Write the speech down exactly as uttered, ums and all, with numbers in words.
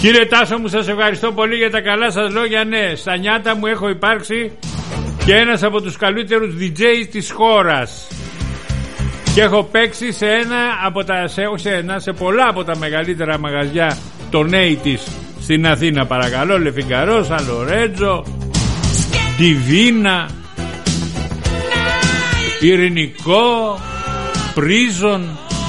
Κύριε Τάσο μου, σας ευχαριστώ πολύ για τα καλά σας λόγια. Ναι, στα νιάτα μου έχω υπάρξει και ένας από τους καλύτερους ντι τζέι της χώρας. Και έχω παίξει σε ένα από τα, σε, σε, ένα, σε πολλά από τα μεγαλύτερα μαγαζιά των ογδόντα στην Αθήνα, παρακαλώ. Λεφιγκαρό, Σαν Λορέτζο, Ντιβίνα, Ειρηνικό, Πρίζον.